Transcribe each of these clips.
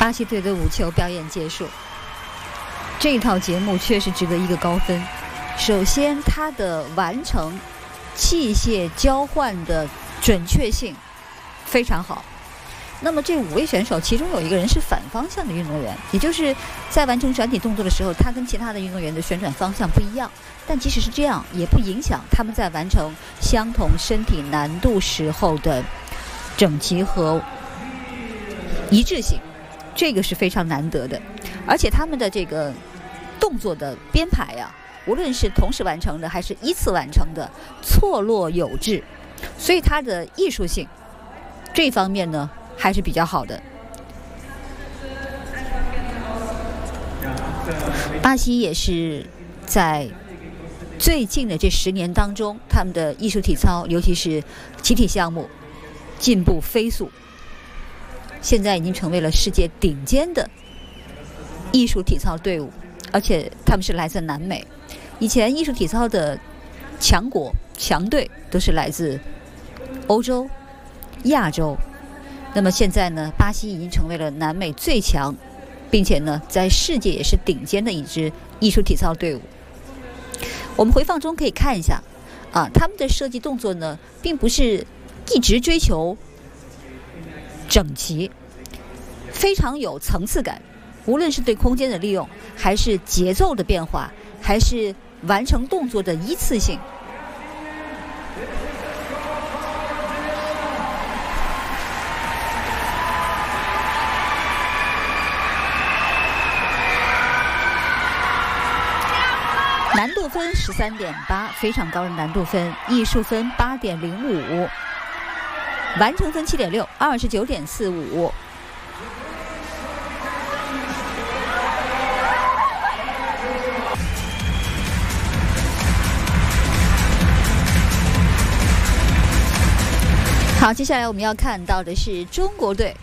巴西队的舞球表演结束，这套节目确实值得一个高分。首先，它的完成器械交换的准确性非常好。那么这5位选手，其中有一个人是反方向的运动员，也就是在完成转体动作的时候，他跟其他的运动员的旋转方向不一样。但即使是这样，也不影响他们在完成相同身体难度时候的整齐和一致性，这个是非常难得的。而且他们的这个动作的编排啊，无论是同时完成的还是依次完成的，错落有致，所以它的艺术性这方面呢还是比较好的。巴西也是在最近的这10年当中，他们的艺术体操，尤其是集体项目进步飞速，现在已经成为了世界顶尖的艺术体操队伍，而且他们是来自南美。以前艺术体操的强国强队都是来自欧洲、亚洲，那么现在呢，巴西已经成为了南美最强，并且呢，在世界也是顶尖的一支艺术体操队伍。我们回放中可以看一下他们的设计动作呢，并不是一直追求整齐，非常有层次感，无论是对空间的利用，还是节奏的变化，还是完成动作的依次性。难度分13.8，非常高的难度分。艺术分8.05，完成分7.6，29.45。好，接下来我们要看到的是中国队。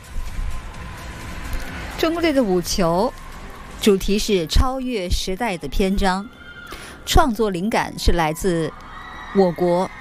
中国队的舞球主题是超越时代的篇章，创作灵感是来自我国